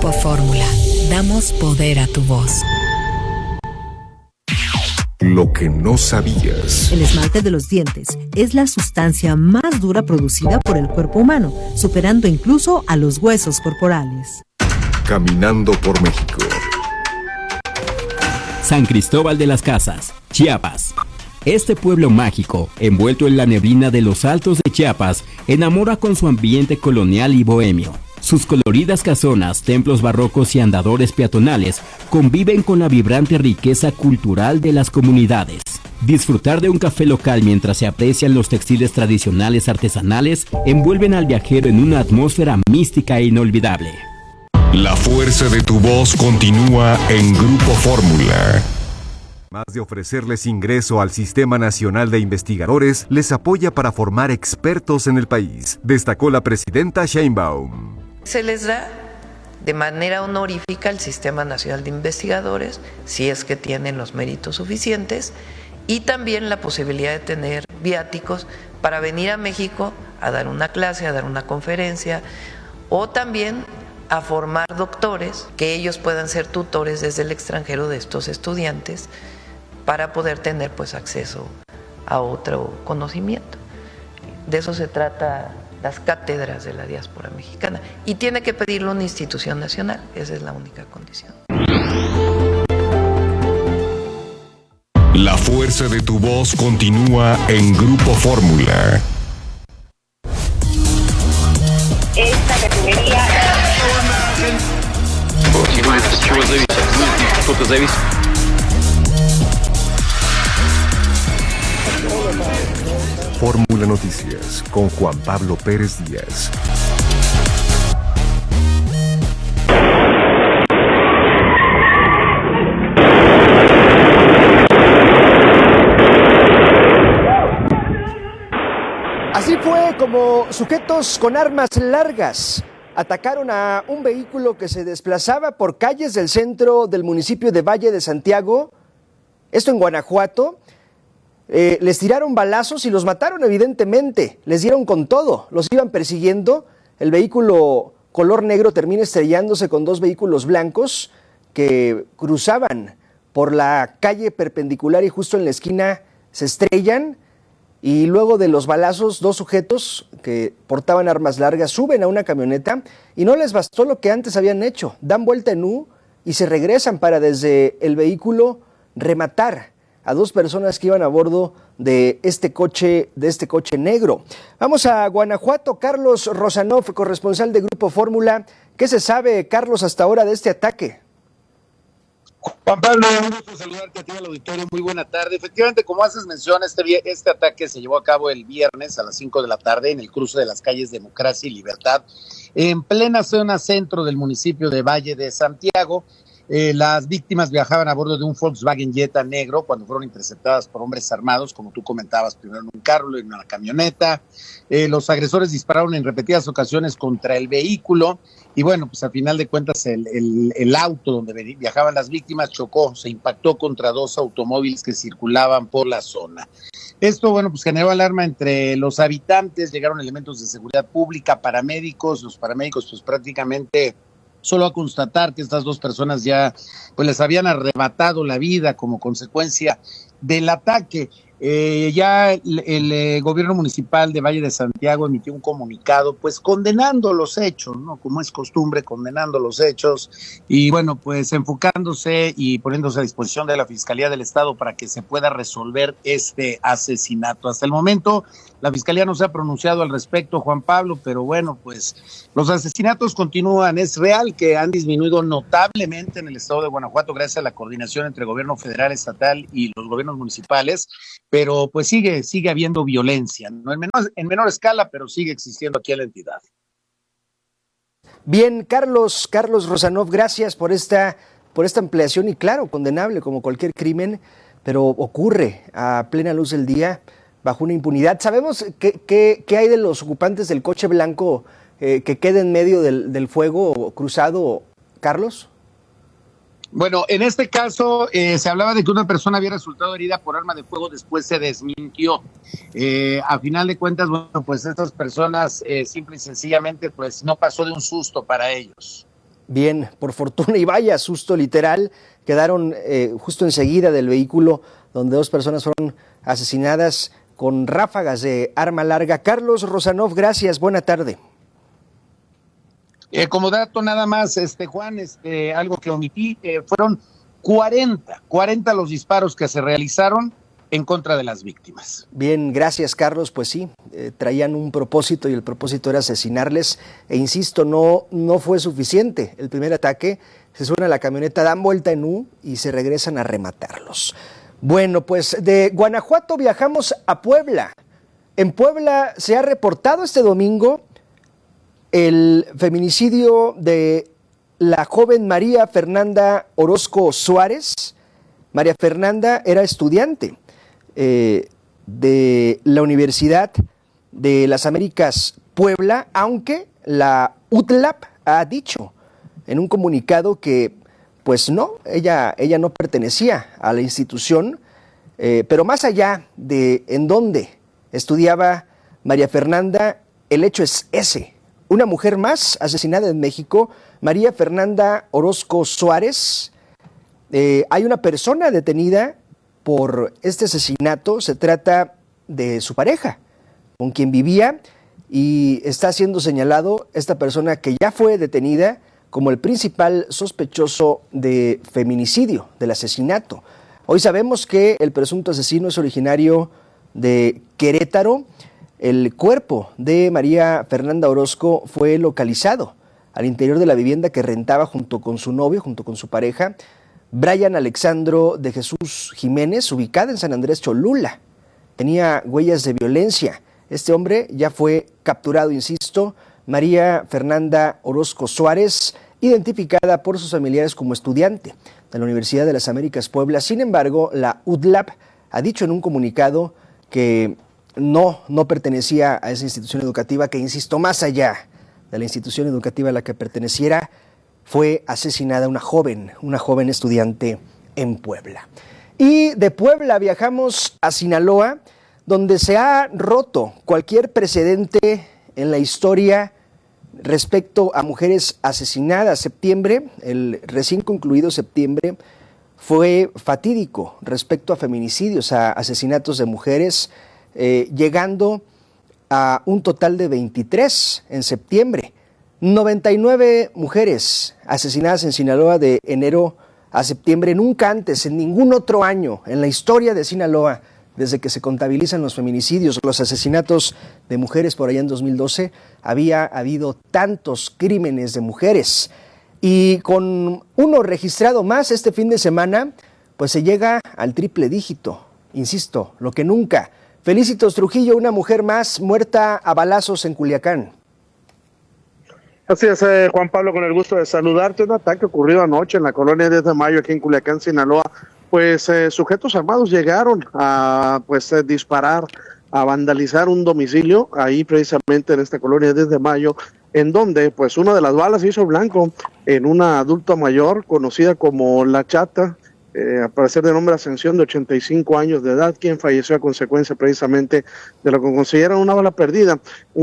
Grupo Fórmula, damos poder a tu voz. Lo que no sabías. El esmalte de los dientes es la sustancia más dura producida por el cuerpo humano, superando incluso a los huesos corporales. Caminando por México. San Cristóbal de las Casas, Chiapas. Este pueblo mágico, envuelto en la neblina de los altos de Chiapas, enamora con su ambiente colonial y bohemio. Sus coloridas casonas, templos barrocos y andadores peatonales conviven con la vibrante riqueza cultural de las comunidades. Disfrutar de un café local mientras se aprecian los textiles tradicionales artesanales envuelven al viajero en una atmósfera mística e inolvidable. La fuerza de tu voz continúa en Grupo Fórmula. Más de ofrecerles ingreso al Sistema Nacional de Investigadores, les apoya para formar expertos en el país, destacó la presidenta Sheinbaum. Se les da de manera honorífica al Sistema Nacional de Investigadores, si es que tienen los méritos suficientes, y también la posibilidad de tener viáticos para venir a México a dar una clase, a dar una conferencia, o también a formar doctores, que ellos puedan ser tutores desde el extranjero de estos estudiantes, para poder tener pues acceso a otro conocimiento. De eso se trata las cátedras de la diáspora mexicana, y tiene que pedirlo una institución nacional, esa es la única condición. La fuerza de tu voz continúa en Grupo Fórmula. Esta refinería... Fórmula Noticias con Juan Pablo Pérez Díaz. Así fue como sujetos con armas largas atacaron a un vehículo que se desplazaba por calles del centro del municipio de Valle de Santiago, esto en Guanajuato. Les tiraron balazos y los mataron, evidentemente, les dieron con todo, los iban persiguiendo. El vehículo color negro termina estrellándose con dos vehículos blancos que cruzaban por la calle perpendicular y justo en la esquina se estrellan, y luego de los balazos, dos sujetos que portaban armas largas suben a una camioneta y no les bastó lo que antes habían hecho, dan vuelta en U y se regresan para desde el vehículo rematar a dos personas que iban a bordo de este coche negro. Vamos a Guanajuato. Carlos Rosanov, corresponsal de Grupo Fórmula. ¿Qué se sabe, Carlos, hasta ahora de este ataque? Juan Pablo, un gusto saludarte a ti al auditorio, muy buena tarde. Efectivamente, como haces mención, este ataque se llevó a cabo el viernes a las 5 de la tarde en el cruce de las calles Democracia y Libertad, en plena zona centro del municipio de Valle de Santiago. Las víctimas viajaban a bordo de un Volkswagen Jetta negro cuando fueron interceptadas por hombres armados, como tú comentabas, primero en un carro, luego en una camioneta. Los agresores dispararon en repetidas ocasiones contra el vehículo y bueno, pues a final de cuentas el auto donde viajaban las víctimas chocó, se impactó contra dos automóviles que circulaban por la zona. Esto, bueno, pues generó alarma entre los habitantes, llegaron elementos de seguridad pública, paramédicos, los paramédicos pues prácticamente solo a constatar que estas dos personas ya pues les habían arrebatado la vida como consecuencia del ataque. Ya el gobierno municipal de Valle de Santiago emitió un comunicado pues condenando los hechos, ¿no? Como es costumbre, condenando los hechos y bueno, pues enfocándose y poniéndose a disposición de la Fiscalía del Estado para que se pueda resolver este asesinato. Hasta el momento la Fiscalía no se ha pronunciado al respecto, Juan Pablo, pero bueno, pues los asesinatos continúan. Es real que han disminuido notablemente en el estado de Guanajuato gracias a la coordinación entre el gobierno federal, estatal y los gobiernos municipales, pero pues sigue habiendo violencia, no en menor escala, pero sigue existiendo aquí en la entidad. Bien, Carlos Rosanov, gracias por esta ampliación y claro, condenable como cualquier crimen, pero ocurre a plena luz del día bajo una impunidad. ¿Sabemos qué hay de los ocupantes del coche blanco que queda en medio del fuego cruzado, Carlos? Bueno, en este caso se hablaba de que una persona había resultado herida por arma de fuego, después se desmintió. A final de cuentas, bueno, pues estas personas simple y sencillamente pues no pasó de un susto para ellos. Bien, por fortuna, y vaya susto literal, quedaron justo enseguida del vehículo donde 2 personas fueron asesinadas con ráfagas de arma larga. Carlos Rosanov, gracias, buena tarde. Como dato nada más, Juan, algo que omití, fueron 40 los disparos que se realizaron en contra de las víctimas. Bien, gracias Carlos, pues sí, traían un propósito y el propósito era asesinarles e insisto, no fue suficiente. El primer ataque, se suben a la camioneta, dan vuelta en U y se regresan a rematarlos. Bueno, pues de Guanajuato viajamos a Puebla. En Puebla se ha reportado este domingo el feminicidio de la joven María Fernanda Orozco Suárez. María Fernanda era estudiante de la Universidad de las Américas Puebla, aunque la UTLAP ha dicho en un comunicado que pues no, ella no pertenecía a la institución, pero más allá de en dónde estudiaba María Fernanda, el hecho es ese. Una mujer más asesinada en México, María Fernanda Orozco Suárez. Hay una persona detenida por este asesinato, se trata de su pareja, con quien vivía, y está siendo señalado esta persona que ya fue detenida como el principal sospechoso de feminicidio, del asesinato. Hoy sabemos que el presunto asesino es originario de Querétaro. El cuerpo de María Fernanda Orozco fue localizado al interior de la vivienda que rentaba junto con su novio, junto con su pareja, Brian Alexandro de Jesús Jiménez, ubicada en San Andrés Cholula. Tenía huellas de violencia. Este hombre ya fue capturado, insisto. María Fernanda Orozco Suárez, identificada por sus familiares como estudiante de la Universidad de las Américas Puebla. Sin embargo, la UTLAP ha dicho en un comunicado que no pertenecía a esa institución educativa, que, insisto, más allá de la institución educativa a la que perteneciera, fue asesinada una joven estudiante en Puebla. Y de Puebla viajamos a Sinaloa, donde se ha roto cualquier precedente en la historia respecto a mujeres asesinadas. Septiembre, el recién concluido septiembre, fue fatídico respecto a feminicidios, a asesinatos de mujeres, llegando a un total de 23 en septiembre. 99 mujeres asesinadas en Sinaloa de enero a septiembre, nunca antes, en ningún otro año en la historia de Sinaloa, desde que se contabilizan los feminicidios, los asesinatos de mujeres por allá en 2012, había habido tantos crímenes de mujeres. Y con uno registrado más este fin de semana, pues se llega al triple dígito, insisto, lo que nunca. Felicitos Trujillo, una mujer más muerta a balazos en Culiacán. Así es, Juan Pablo, con el gusto de saludarte. Un ataque ocurrido anoche en la colonia 10 de Mayo, aquí en Culiacán, Sinaloa. Pues sujetos armados llegaron a disparar, a vandalizar un domicilio, ahí precisamente en esta colonia 10 de Mayo, en donde pues una de las balas hizo blanco en una adulta mayor, conocida como La Chata, al parecer de nombre Ascensión, de 85 años de edad, quien falleció a consecuencia precisamente de lo que consideran una bala perdida.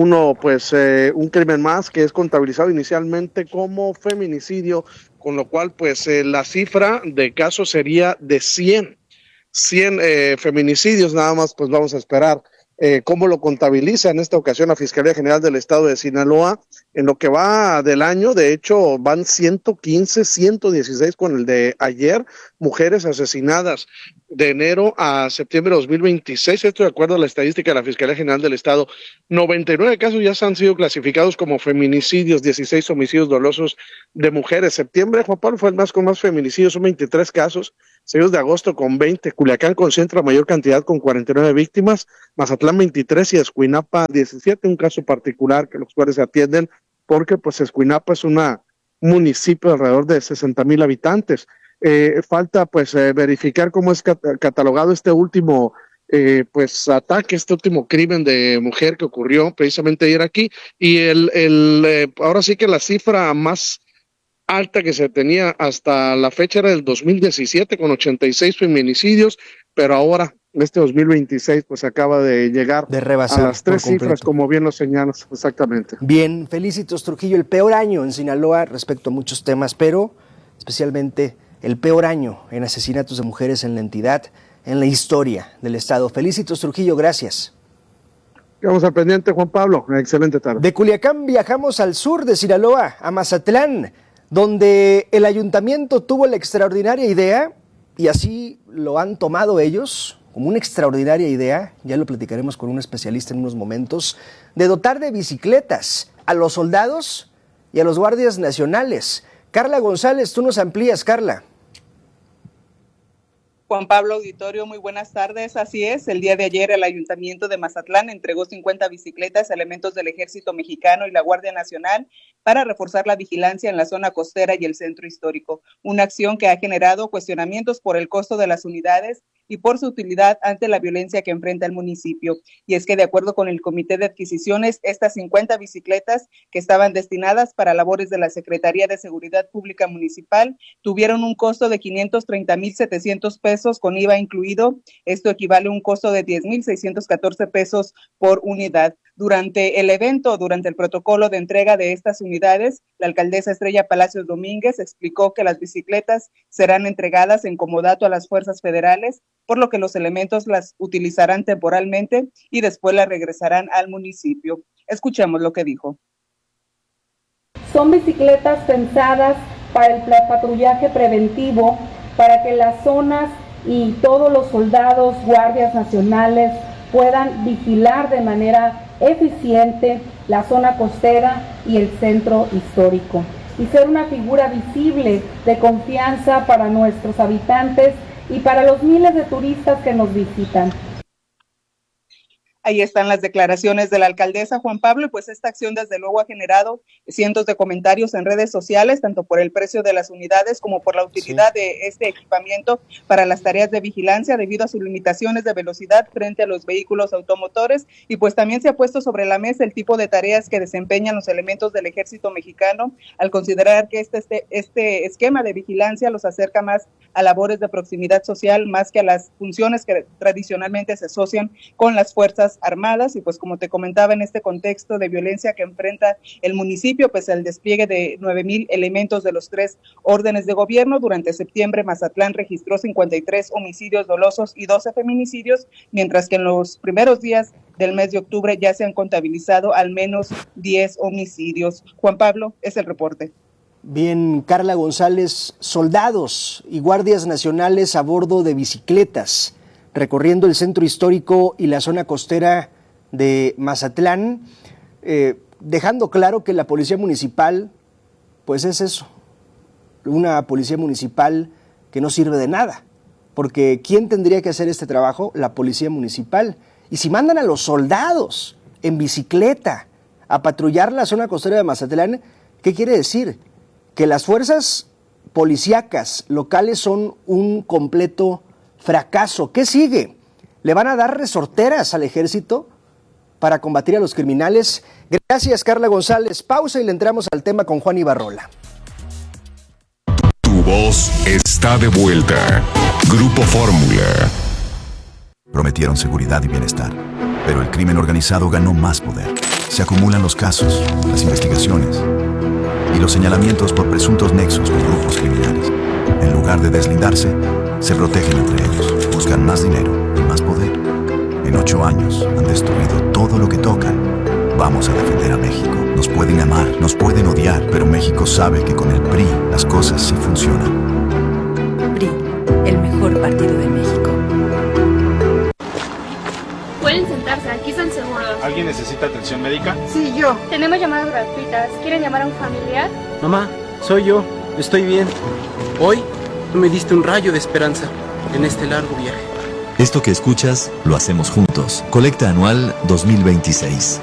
Un crimen más que es contabilizado inicialmente como feminicidio, con lo cual la cifra de casos sería de 100 feminicidios. Nada más pues vamos a esperar cómo lo contabiliza en esta ocasión la Fiscalía General del Estado de Sinaloa. En lo que va del año, de hecho, van 115, 116 con el de ayer, mujeres asesinadas de enero a septiembre de 2026, esto de acuerdo a la estadística de la Fiscalía General del Estado. 99 casos ya han sido clasificados como feminicidios, 16 homicidios dolosos de mujeres. Septiembre, Juan Pablo, fue el más con más feminicidios, son 23 casos, seguidos de agosto con 20, Culiacán concentra mayor cantidad con 49 víctimas, Mazatlán 23 y Escuinapa 17, un caso particular que los cuales se atienden porque Escuinapa es un municipio de alrededor de 60,000 habitantes. Falta verificar cómo es catalogado este último ataque, este último crimen de mujer que ocurrió precisamente ayer aquí, y ahora sí que la cifra más alta que se tenía hasta la fecha era del 2017 con 86 feminicidios, pero ahora este 2026 pues acaba de llegar de rebasar a las 3 cifras, como bien lo señalas, exactamente. Bien, Felicitos Trujillo, el peor año en Sinaloa respecto a muchos temas, pero especialmente el peor año en asesinatos de mujeres en la entidad, en la historia del Estado. Felicitos Trujillo, gracias. Quedamos al pendiente, Juan Pablo. Una excelente tarde. De Culiacán viajamos al sur de Sinaloa, a Mazatlán, donde el ayuntamiento tuvo la extraordinaria idea, y así lo han tomado ellos, como una extraordinaria idea, ya lo platicaremos con un especialista en unos momentos, de dotar de bicicletas a los soldados y a los guardias nacionales. Carla González, tú nos amplías, Carla. Juan Pablo, auditorio, muy buenas tardes. Así es, el día de ayer el Ayuntamiento de Mazatlán entregó 50 bicicletas a elementos del Ejército Mexicano y la Guardia Nacional para reforzar la vigilancia en la zona costera y el centro histórico. Una acción que ha generado cuestionamientos por el costo de las unidades y por su utilidad ante la violencia que enfrenta el municipio. Y es que de acuerdo con el Comité de Adquisiciones, estas 50 bicicletas que estaban destinadas para labores de la Secretaría de Seguridad Pública Municipal tuvieron un costo de 530,700 pesos con IVA incluido. Esto equivale a un costo de 10,614 pesos por unidad. Durante el evento, durante el protocolo de entrega de estas unidades, la alcaldesa Estrella Palacios Domínguez explicó que las bicicletas serán entregadas en comodato a las fuerzas federales, por lo que los elementos las utilizarán temporalmente y después las regresarán al municipio. Escuchemos lo que dijo. Son bicicletas pensadas para el patrullaje preventivo, para que las zonas y todos los soldados, guardias nacionales puedan vigilar de manera eficiente la zona costera y el centro histórico y ser una figura visible de confianza para nuestros habitantes y para los miles de turistas que nos visitan. Ahí están las declaraciones de la alcaldesa, Juan Pablo, y pues esta acción desde luego ha generado cientos de comentarios en redes sociales, tanto por el precio de las unidades como por la utilidad de este equipamiento para las tareas de vigilancia debido a sus limitaciones de velocidad frente a los vehículos automotores, y pues también se ha puesto sobre la mesa el tipo de tareas que desempeñan los elementos del Ejército Mexicano, al considerar que este esquema de vigilancia los acerca más a labores de proximidad social, más que a las funciones que tradicionalmente se asocian con las fuerzas armadas. Y pues como te comentaba, en este contexto de violencia que enfrenta el municipio, pues el despliegue de 9,000 elementos de los 3 órdenes de gobierno. Durante septiembre Mazatlán registró 53 homicidios dolosos y 12 feminicidios, mientras que en los primeros días del mes de octubre ya se han contabilizado al menos 10 homicidios. Juan Pablo, es el reporte. Bien, Carla González, soldados y guardias nacionales a bordo de bicicletas recorriendo el centro histórico y la zona costera de Mazatlán, dejando claro que la policía municipal, pues es eso, una policía municipal que no sirve de nada, porque ¿quién tendría que hacer este trabajo? La policía municipal. Y si mandan a los soldados en bicicleta a patrullar la zona costera de Mazatlán, ¿qué quiere decir? Que las fuerzas policíacas locales son un completo fracaso. ¿Qué sigue? ¿Le van a dar resorteras al ejército para combatir a los criminales? Gracias, Carla González. Pausa y le entramos al tema con Juan Ibarrola. Tu voz está de vuelta. Grupo Fórmula. Prometieron seguridad y bienestar, pero el crimen organizado ganó más poder. Se acumulan los casos, las investigaciones y los señalamientos por presuntos nexos con grupos criminales. En lugar de deslindarse, se protegen entre ellos, buscan más dinero y más poder. En 8 años han destruido todo lo que tocan. Vamos a defender a México. Nos pueden amar, nos pueden odiar, pero México sabe que con el PRI las cosas sí funcionan. PRI, el mejor partido de México. Pueden sentarse, aquí están seguros. ¿Alguien necesita atención médica? Sí, yo. Tenemos llamadas gratuitas. ¿Quieren llamar a un familiar? Mamá, soy yo. Estoy bien. Hoy me diste un rayo de esperanza en este largo viaje. Esto que escuchas, lo hacemos juntos. Colecta anual 2026.